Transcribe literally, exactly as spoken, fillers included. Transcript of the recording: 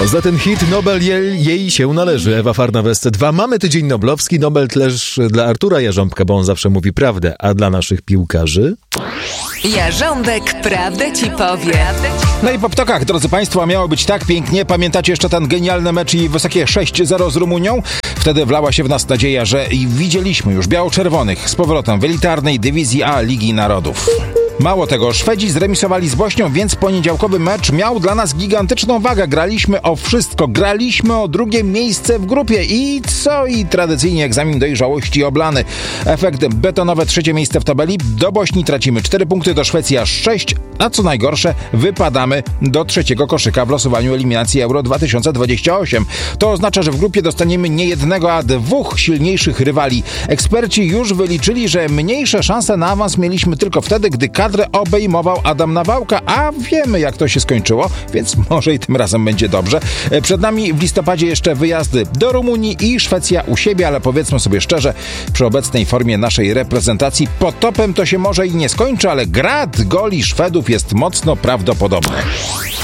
A za ten hit Nobel jej, jej się należy. Ewa Farna-Wesce dwa. Mamy tydzień noblowski. Nobel też dla Artura Jarząbka, bo on zawsze mówi prawdę. A dla naszych piłkarzy? Jarząbek prawdę ci powie. No i po ptokach, drodzy Państwo, miało być tak pięknie. Pamiętacie jeszcze ten genialny mecz i wysokie sześć zero z Rumunią? Wtedy wlała się w nas nadzieja, że i widzieliśmy już biało-czerwonych z powrotem w elitarnej dywizji A Ligi Narodów. Mało tego, Szwedzi zremisowali z Bośnią, więc poniedziałkowy mecz miał dla nas gigantyczną wagę. Graliśmy o wszystko, graliśmy o drugie miejsce w grupie i co? I tradycyjnie egzamin dojrzałości oblany. Efekt betonowe trzecie miejsce w tabeli. Do Bośni tracimy cztery punkty, do Szwecji aż sześć, a co najgorsze, wypadamy do trzeciego koszyka w losowaniu eliminacji Euro dwa tysiące dwadzieścia osiem. To oznacza, że w grupie dostaniemy nie jednego, a dwóch silniejszych rywali. Eksperci już wyliczyli, że mniejsze szanse na awans mieliśmy tylko wtedy, gdy kadrę obejmował Adam Nawałka, a wiemy, jak to się skończyło, więc może i tym razem będzie dobrze. Przed nami w listopadzie jeszcze wyjazdy do Rumunii i Szwecja u siebie, ale powiedzmy sobie szczerze, przy obecnej formie naszej reprezentacji potopem to się może i nie skończy, ale grad goli Szwedów jest mocno prawdopodobny.